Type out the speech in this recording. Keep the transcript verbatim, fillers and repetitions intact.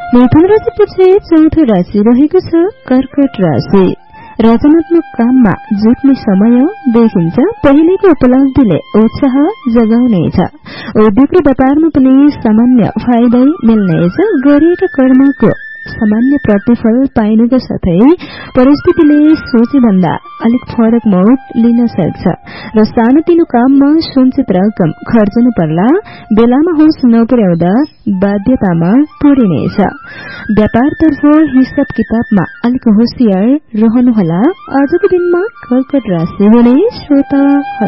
मिथुन राशिपछि चौथो राशि रहेको छ कर्कट राशि। रचनात्मक काममा जुट्ने समय देखिन्छ। पहिलेको उपलब्धिले उत्साह जगाउनेछ। उद्योग र व्यापारमा पनि सामान्य फाइदै मिल्नेछ। गरिएका कर्मको सामान्य प्रतिफल पाइनुको साथै परिस्थितिले सोचेभन्दा अलिक फरक मोड लिन सक्छ र सानोतिनो काममा सञ्चित रकम खर्चनु पर्ला बेलामा होस् नपुर्याउँदा बाध्यतामा पुरिनेछ। व्यापारतर्फ हिसाब किताबमा अलिक होशियार रहनुहोला। आजको दिनमा कर्कट राशि हुने श्रोताहरू।